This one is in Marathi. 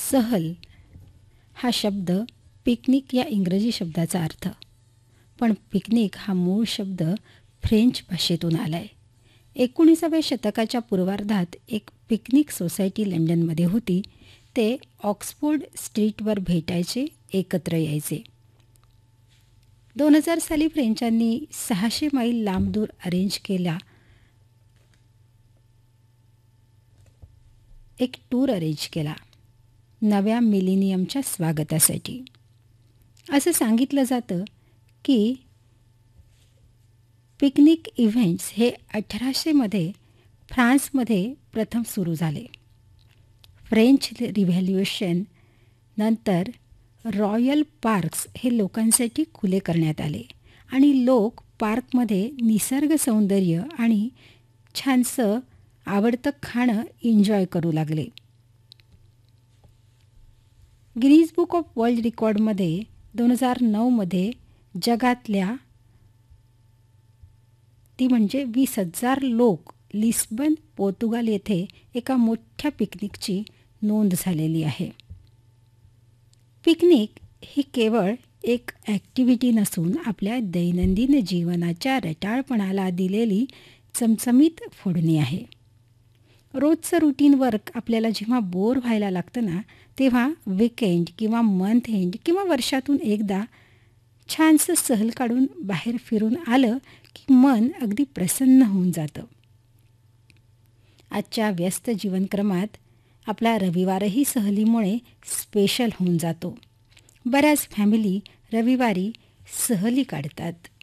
सहल हा शब्द पिकनिक या इंग्रजी शब्दाचा अर्थ, पण पिकनिक हा मूळ शब्द फ्रेंच भाषेतून आला आहे. 19व्या शतकाच्या पूर्वार्धात एक पिकनिक सोसायटी लंडनमध्ये होती. ते ऑक्सफोर्ड स्ट्रीटवर भेटायचे, एकत्र यायचे. 2000 साली फ्रेंचांनी 600 मैल लांबदूर अरेंज केला एक टूर अरेंज केला नव्या मिलेनियमच्या स्वागतासाठी. असं सांगितलं जातं की पिकनिक इव्हेंट्स हे 1800 फ्रान्समध्ये प्रथम सुरू झाले. फ्रेंच रिव्हॉल्युशन नंतर रॉयल पार्क्स हे लोकांसाठी खुले करण्यात आले आणि लोक पार्कमध्ये निसर्ग सौंदर्य आणि छानसं आवडतं खाणं एन्जॉय करू लागले. गिनीज बुक ऑफ वर्ल्ड रेकॉर्डमध्ये 2009 जगातल्या ती म्हणजे 20,000 लोक लिस्बन, पोर्तुगाल येथे एका मोठ्या पिकनिकची नोंद झालेली आहे. पिकनिक ही केवळ एक ॲक्टिव्हिटी नसून आपल्या दैनंदिन जीवनाच्या रटाळपणाला दिलेली चमचमीत फोडणी आहे. रोजचं रुटीन वर्क आपल्याला जेव्हा बोर व्हायला लागतं ना, तेव्हा वीकेंड किंवा मंथ एंड किंवा वर्षातून एकदा छानसं सहल काढून बाहेर फिरून आलं की मन अगदी प्रसन्न होऊन जातं. आजच्या व्यस्त जीवनक्रमात आपला रविवारही सहलीमुळे स्पेशल होऊन जातो. बऱ्याच फॅमिली रविवारी सहली काढतात.